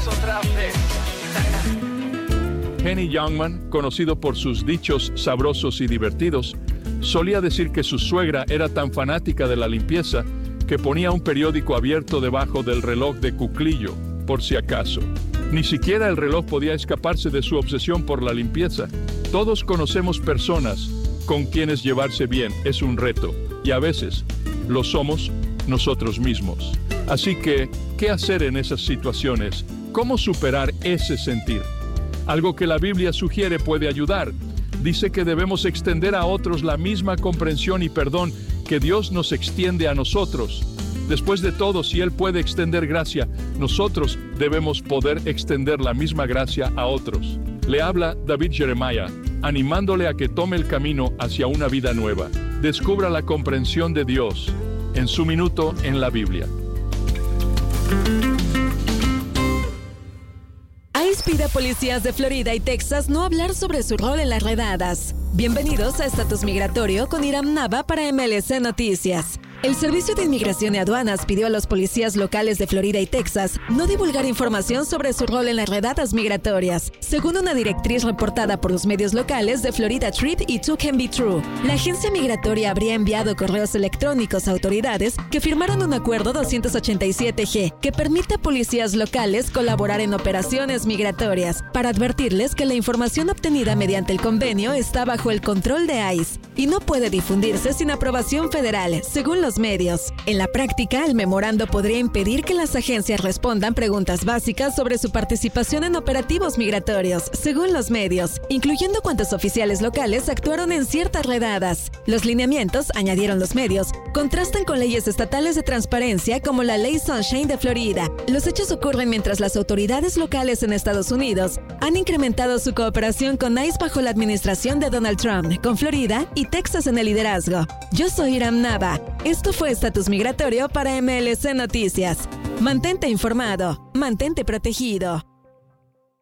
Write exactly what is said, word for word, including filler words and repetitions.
otra vez. Henny Youngman, conocido por sus dichos sabrosos y divertidos, solía decir que su suegra era tan fanática de la limpieza que ponía un periódico abierto debajo del reloj de cuclillo, por si acaso. Ni siquiera el reloj podía escaparse de su obsesión por la limpieza. Todos conocemos personas con quienes llevarse bien es un reto, y a veces lo somos nosotros mismos. Así que, ¿qué hacer en esas situaciones? ¿Cómo superar ese sentir? Algo que la Biblia sugiere puede ayudar. Dice que debemos extender a otros la misma comprensión y perdón que Dios nos extiende a nosotros. Después de todo, si Él puede extender gracia, nosotros debemos poder extender la misma gracia a otros. Le habla David Jeremiah, animándole a que tome el camino hacia una vida nueva. Descubra la comprensión de Dios en su minuto en la Biblia. ICE pide a policías de Florida y Texas no hablar sobre su rol en las redadas. Bienvenidos a Estatus Migratorio con Iram Nava para M L C Noticias. El Servicio de Inmigración y Aduanas pidió a los policías locales de Florida y Texas no divulgar información sobre su rol en las redadas migratorias, según una directriz reportada por los medios locales de Florida Trip y Too Can Be True. La agencia migratoria habría enviado correos electrónicos a autoridades que firmaron un acuerdo doscientos ochenta y siete G que permite a policías locales colaborar en operaciones migratorias para advertirles que la información obtenida mediante el convenio está bajo el control de ICE y no puede difundirse sin aprobación federal, según los medios. En la práctica, el memorando podría impedir que las agencias respondan preguntas básicas sobre su participación en operativos migratorios, según los medios, incluyendo cuántos oficiales locales actuaron en ciertas redadas. Los lineamientos, añadieron los medios, contrastan con leyes estatales de transparencia como la Ley Sunshine de Florida. Los hechos ocurren mientras las autoridades locales en Estados Unidos han incrementado su cooperación con ICE bajo la administración de Donald Trump, con Florida y Texas en el liderazgo. Yo soy Iram Nava. Esto fue Estatus Migratorio para M L C Noticias. Mantente informado, mantente protegido.